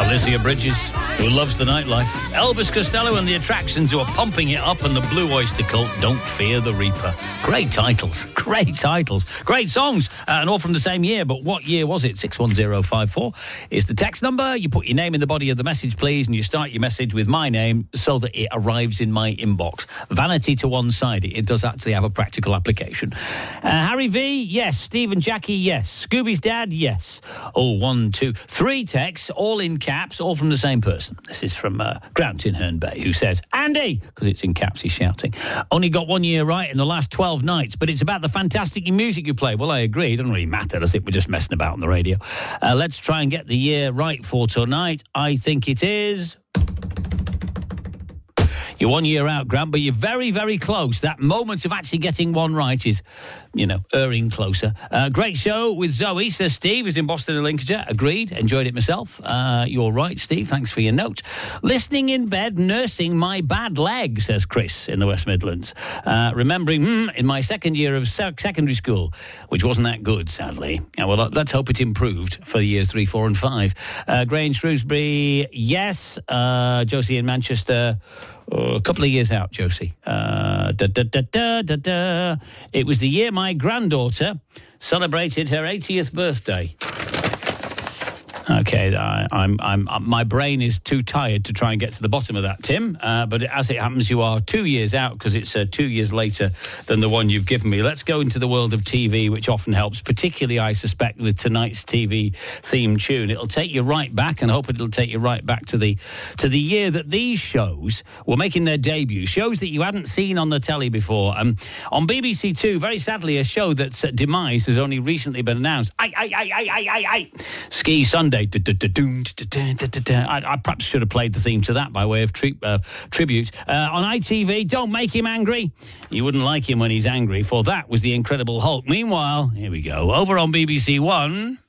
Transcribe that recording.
Alicia Bridges, who loves the nightlife. Elvis Costello and the Attractions, who are pumping it up, and the Blue Oyster Cult, Don't Fear the Reaper. Great titles. Great songs, and all from the same year. But what year was it? 61054 is the text number. You put your name in the body of the message, please, and you start your message with my name so that it arrives in my inbox. Vanity to one side. It does actually have a practical application. Harry V, yes. Steve and Jackie, yes. Scooby's dad, yes. Oh, 1, 2, 3 texts, all in caps, all from the same person. This is from Grant in Herne Bay, who says, Andy, because it's in caps, he's shouting, only got 1 year right in the last 12 nights, but it's about the fantastic music you play. Well, I agree. It doesn't really matter, does it? We're just messing about on the radio. Let's try and get the year right for tonight. I think it is... You're 1 year out, Grant, but you're very, very close. That moment of actually getting one right is, erring closer. Great show with Zoe, says Steve, who's in Boston and Lincolnshire. Agreed. Enjoyed it myself. You're right, Steve. Thanks for your note. Listening in bed, nursing my bad leg, says Chris in the West Midlands. Remembering in my second year of secondary school, which wasn't that good, sadly. Well, let's hope it improved for the years 3, 4 and 5. Grange, Shrewsbury, yes. Josie in Manchester... a couple of years out, Josie. It was the year my granddaughter celebrated her 80th birthday. Okay, my brain is too tired to try and get to the bottom of that, Tim. But as it happens, you are 2 years out because it's 2 years later than the one you've given me. Let's go into the world of TV, which often helps, particularly, I suspect, with tonight's TV theme tune. It'll take you right back, and I hope it'll take you right back to the year that these shows were making their debut, shows that you hadn't seen on the telly before. On BBC Two, very sadly, a show that's demise has only recently been announced. Ski Sunday. I perhaps should have played the theme to that by way of tribute. On ITV, Don't Make Him Angry. You wouldn't like him when he's angry, for that was the Incredible Hulk. Meanwhile, here we go. Over on BBC One...